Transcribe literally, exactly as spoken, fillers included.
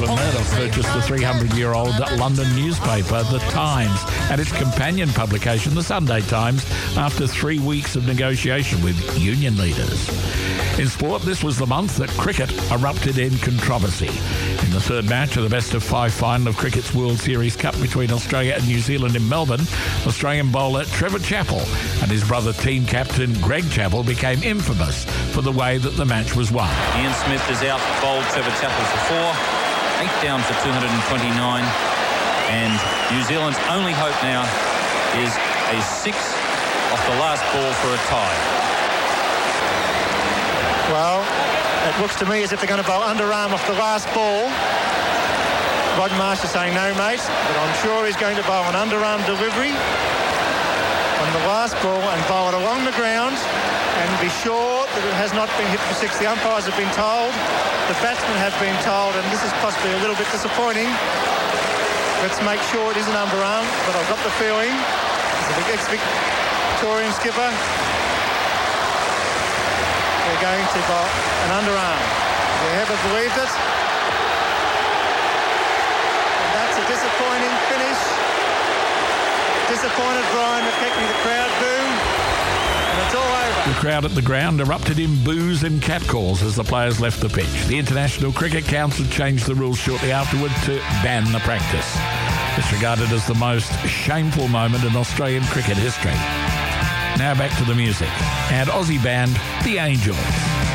Rupert Murdoch purchased the three hundred year old London newspaper, The Times, and its companion publication, The Sunday Times, after three weeks of negotiation with union leaders. In sport, this was the month that cricket erupted in controversy. In the third match of the best-of-five final of cricket's World Series Cup between Australia and New Zealand in Melbourne, Australian bowler Trevor Chappell and his brother team captain Greg Chappell became infamous for the way that the match was won. Ian Smith is out, bowled Trevor Chappell for four, eight down for two hundred twenty-nine, and New Zealand's only hope now is a six off the last ball for a tie. Well, it looks to me as if they're going to bowl underarm off the last ball. Rod Marsh is saying no, mate, but I'm sure he's going to bowl an underarm delivery on the last ball and bowl it along the ground and be sure that it has not been hit for six. The umpires have been told, the batsmen have been told, and this is possibly a little bit disappointing. Let's make sure it is an underarm, but I've got the feeling, as the ex-Victorian skipper, they're going to bowl an underarm. We ever believed it? And that's a disappointing finish. Disappointed Brian McKechnie, the crowd boo, and it's all over. The crowd at the ground erupted in boos and catcalls as the players left the pitch. The International Cricket Council changed the rules shortly afterward to ban the practice. It's regarded as the most shameful moment in Australian cricket history. Now back to the music. And Aussie band, The Angels.